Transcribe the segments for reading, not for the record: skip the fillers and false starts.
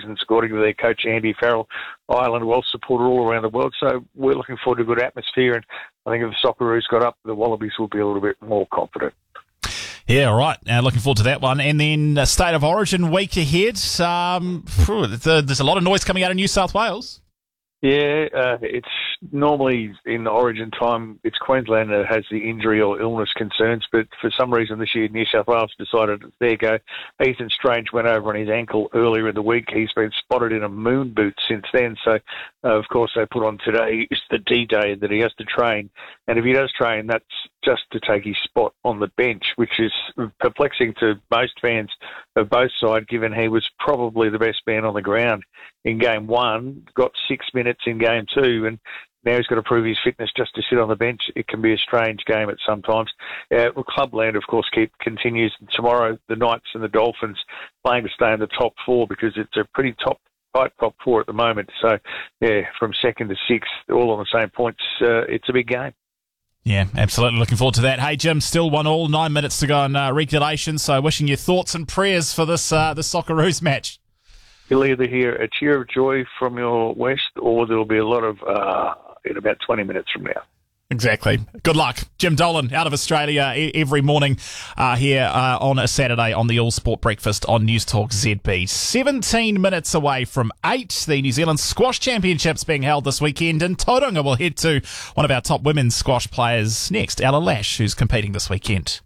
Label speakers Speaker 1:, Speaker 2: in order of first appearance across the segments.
Speaker 1: seasons, according to their coach Andy Farrell. Ireland well supported all around the world, so we're looking forward to a good atmosphere, and I think if the Socceroos got up, the Wallabies will be a little bit more confident.
Speaker 2: Yeah, all right. Looking forward to that one. And then State of Origin week ahead. There's a lot of noise coming out of New South Wales.
Speaker 1: Yeah, it's normally in Origin time, it's Queensland that has the injury or illness concerns, but for some reason this year New South Wales decided, there you go. Ethan Strange went over on his ankle earlier in the week. He's been spotted in a moon boot since then, so of course they put on today is the D-Day that he has to train, and if he does train, that's just to take his spot on the bench, which is perplexing to most fans of both sides, given he was probably the best man on the ground in Game 1, got 6 minutes in Game 2, and now he's got to prove his fitness just to sit on the bench. It can be a strange game at some times. Clubland, of course, continues. Tomorrow, the Knights and the Dolphins playing to stay in the top 4 because it's a pretty tight top 4 at the moment. So, yeah, from 2nd to 6th, all on the same points. It's a big game.
Speaker 2: Yeah, absolutely. Looking forward to that. Hey, Jim, still 1-1, 9 minutes to go in regulation. So wishing you thoughts and prayers for this Socceroos match.
Speaker 1: You'll either hear a cheer of joy from your west, or there'll be a lot of in about 20 minutes from now.
Speaker 2: Exactly. Good luck. Jim Dolan out of Australia every morning here on a Saturday on the All Sport Breakfast on News Talk ZB. 17 minutes away from 8. The New Zealand Squash Championships being held this weekend in Tauranga. We'll head to one of our top women's squash players next, Ella Lash, who's competing this weekend.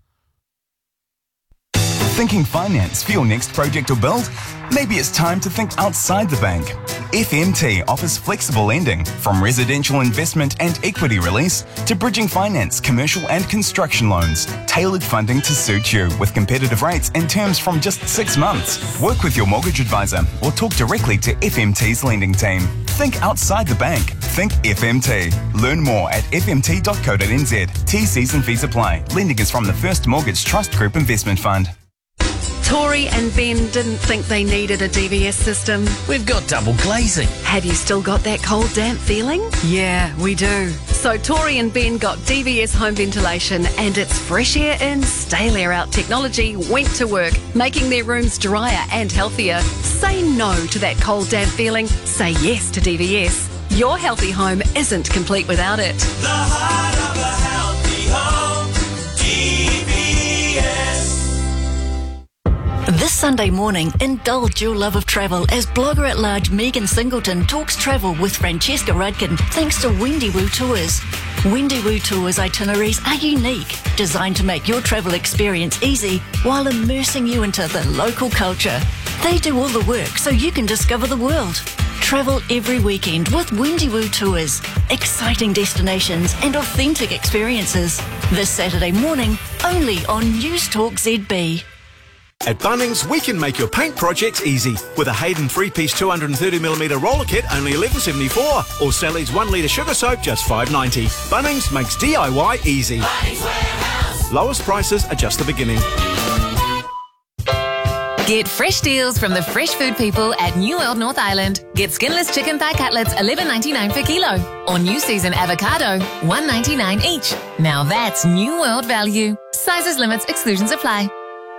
Speaker 3: Thinking finance for your next project or build? Maybe it's time to think outside the bank. FMT offers flexible lending, from residential investment and equity release to bridging finance, commercial and construction loans. Tailored funding to suit you with competitive rates and terms from just 6 months. Work with your mortgage advisor or talk directly to FMT's lending team. Think outside the bank. Think FMT. Learn more at fmt.co.nz. T's and fees apply. Lending is from the First Mortgage Trust Group Investment Fund.
Speaker 4: Tori and Ben didn't think they needed a DVS system.
Speaker 5: We've got double glazing.
Speaker 4: Have you still got that cold, damp feeling? Yeah, we do. So Tori and Ben got DVS home ventilation, and its fresh air in, stale air out technology went to work, making their rooms drier and healthier. Say no to that cold, damp feeling. Say yes to DVS. Your healthy home isn't complete without it.
Speaker 6: The heart of a healthy home, DVS.
Speaker 7: This Sunday morning, indulge your love of travel as blogger-at-large Megan Singleton talks travel with Francesca Rudkin thanks to Wendy Woo Tours. Wendy Woo Tours itineraries are unique, designed to make your travel experience easy while immersing you into the local culture. They do all the work so you can discover the world. Travel every weekend with Wendy Woo Tours. Exciting destinations and authentic experiences. This Saturday morning, only on News Talk ZB.
Speaker 8: At Bunnings, we can make your paint projects easy with a Hayden 3-piece 230mm roller kit, only $11.74, or Sally's 1 litre sugar soap, just $5.90. Bunnings makes DIY easy.
Speaker 6: Bunnings Warehouse.
Speaker 8: Lowest prices are just the beginning.
Speaker 9: Get fresh deals from the fresh food people at New World North Island. Get skinless chicken thigh cutlets, $11.99 per kilo, or new season avocado, $1.99 each. Now that's New World value. Sizes, limits, exclusions apply.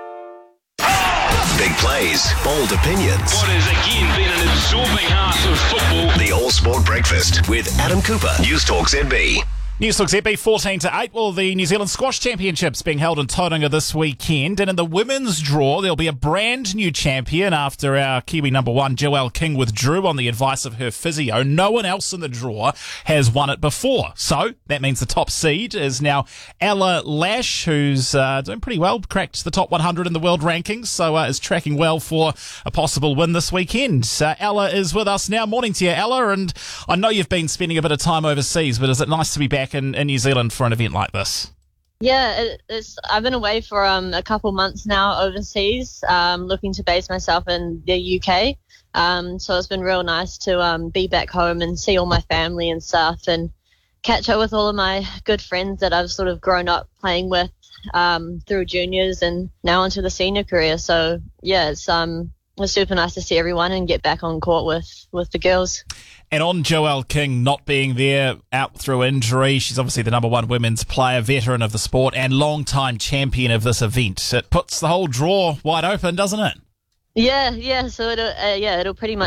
Speaker 5: Big plays, bold opinions.
Speaker 10: What has again been an absorbing half of football.
Speaker 5: The All Sport Breakfast with Adam Cooper, News Talk ZB.
Speaker 2: News Talk ZB 14 to 8. Well, the New Zealand Squash Championships being held in Tauranga this weekend. And in the women's draw, there'll be a brand new champion after our Kiwi number 1, Joelle King, withdrew on the advice of her physio. No one else in the draw has won it before. So that means the top seed is now Ella Lash, who's doing pretty well, cracked the top 100 in the world rankings, so is tracking well for a possible win this weekend. Ella is with us now. Morning to you, Ella. And I know you've been spending a bit of time overseas, but is it nice to be back in New Zealand for an event like this?
Speaker 11: Yeah, I've been away for a couple months now overseas, looking to base myself in the UK. So it's been real nice to be back home and see all my family and stuff, and catch up with all of my good friends that I've sort of grown up playing with through juniors and now into the senior career. So yeah, it's super nice to see everyone and get back on court with the girls.
Speaker 2: And on Joelle King not being there, out through injury, she's obviously the number 1 women's player, veteran of the sport, and long-time champion of this event. It puts the whole draw wide open, doesn't it?
Speaker 11: Yeah. So it'll pretty much